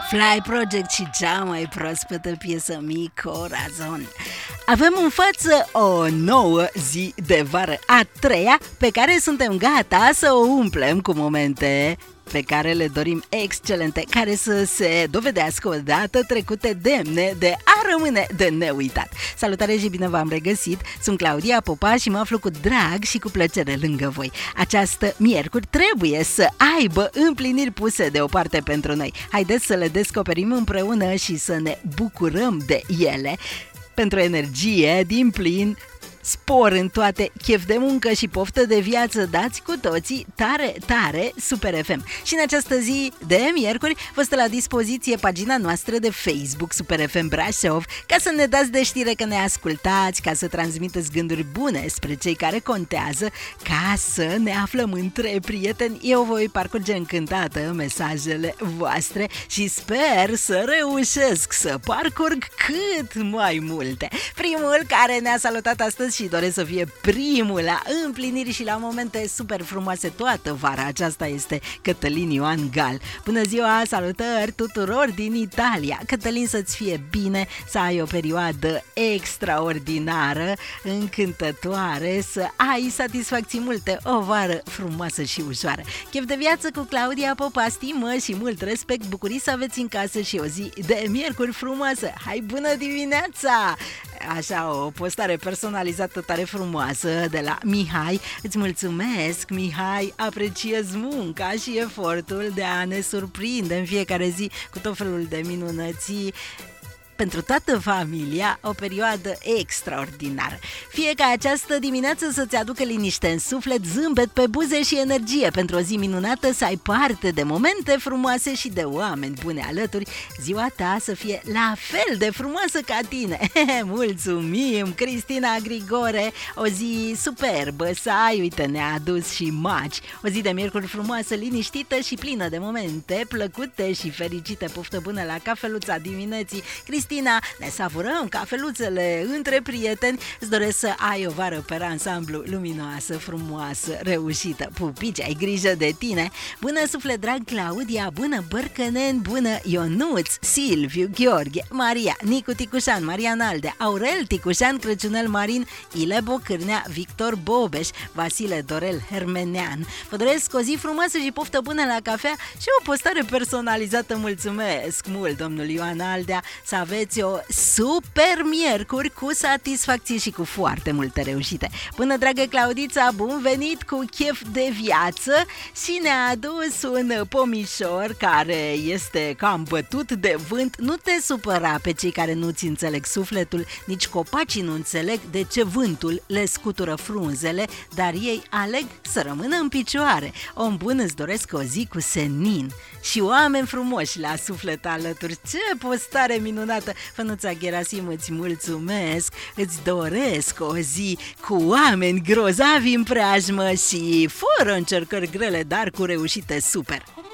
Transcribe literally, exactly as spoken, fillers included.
Fly Project și cea mai proaspătă piesă, Mi Corazon. Avem în față o nouă zi de vară, a treia, pe care suntem gata să o umplem cu momente pe care le dorim excelente, care să se dovedească odată trecute demne de a rămâne de neuitat. Salutare și bine v-am regăsit, sunt Claudia Popa și mă aflu cu drag și cu plăcere lângă voi. Această miercuri trebuie să aibă împliniri puse deoparte pentru noi. Haideți să le descoperim împreună și să ne bucurăm de ele. Pentru energie din plin, spor în toate, chef de muncă și poftă de viață, dați cu toții tare, tare Super F M. Și în această zi de miercuri vă stă la dispoziție pagina noastră de Facebook Super F M Brașov, ca să ne dați de știre că ne ascultați, ca să transmiteți gânduri bune spre cei care contează, ca să ne aflăm între prieteni. Eu voi parcurge încântată mesajele voastre și sper să reușesc să parcurg cât mai multe. Primul care ne-a salutat astăzi și doresc să fie primul la împliniri și la momente super frumoase toată vara aceasta este Cătălin Ioan Gal. Bună ziua, salutări tuturor din Italia. Cătălin, să-ți fie bine, să ai o perioadă extraordinară, încântătoare, să ai satisfacții multe, o vară frumoasă și ușoară. Chef de viață cu Claudia Popa, stimă și mult respect, bucurii să aveți în casă și o zi de miercuri frumoasă. Hai, bună dimineața! Așa, o postare personalizată tare frumoasă de la Mihai. Îți mulțumesc, Mihai, apreciez munca și efortul de a ne surprinde în fiecare zi cu tot felul de minunății. Pentru toată familia, o perioadă extraordinară. Fie ca această dimineață să-ți aducă liniște în suflet, zâmbet pe buze și energie pentru o zi minunată, să ai parte de momente frumoase și de oameni bune alături. Ziua ta să fie la fel de frumoasă ca tine. Mulțumim, Cristina Grigore, o zi superbă să ai, uite, ne-a adus și maci. O zi de miercuri frumoasă, liniștită și plină de momente plăcute și fericite. Poftă bună la cafeluța dimineții, Cristina. Cristina, ne savurăm cafeluțele între prieteni. Îți doresc să ai o vară pe ansamblu luminoasă, frumoasă, reușită. Pupici, ai grijă de tine. Bună suflet drag Claudia, bună Bărcănen, bună Ionuț, Silviu, Gheorghe, Maria, Nicu Ticușan, Maria Naldea, Aurel Ticușan, Crăciunel Marin, Ile Bocârnea, Victor Bobeș, Vasile Dorel Hermenean. Vă doresc o zi frumoasă și poftă bună la cafea și o postare personalizată. Mulțumesc mult, domnul Ioan Aldea, să aveți o super miercuri cu satisfacție și cu foarte multe reușite. Bună dragă Claudița, bun venit cu chef de viață și ne-a adus un pomișor care este cam bătut de vânt. Nu te supăra pe cei care nu-ți înțeleg sufletul, nici copacii nu înțeleg de ce vântul le scutură frunzele, dar ei aleg să rămână în picioare. Om bun, îți doresc o zi cu senin și oameni frumoși la suflet alături. Ce postare minunată! Fănuța Gerasim, îți mulțumesc, îți doresc o zi cu oameni grozavi în preajmă și fără încercări grele, dar cu reușite super.